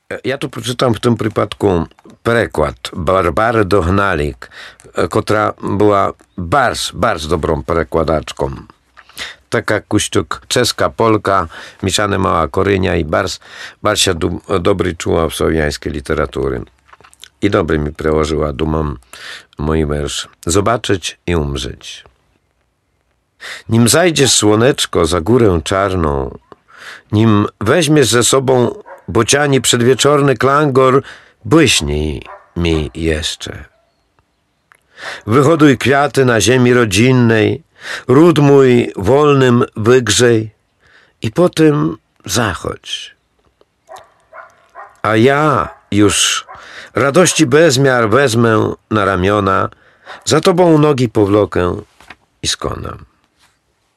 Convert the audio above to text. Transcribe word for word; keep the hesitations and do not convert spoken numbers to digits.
Ja tu przeczytam w tym przypadku przekład Barbary Dohnalik, która była bardzo, bardzo dobrą przekładaczką. Taka Kuściuk, czeska, Polka, mieszane mała Korynia i bardzo, bardzo się do, dobry czuła w słowiańskiej literatury. I dobry mi przełożyła, dumam, mój wiersz. Zobaczyć i umrzeć. Nim zajdziesz słoneczko za górę czarną, nim weźmiesz ze sobą bociani przedwieczorny klangor, błyśnij mi jeszcze. Wyhoduj kwiaty na ziemi rodzinnej, ród mój wolnym wygrzej i potem zachodź. A ja już radości bezmiar wezmę na ramiona, za tobą nogi powlokę i skonam.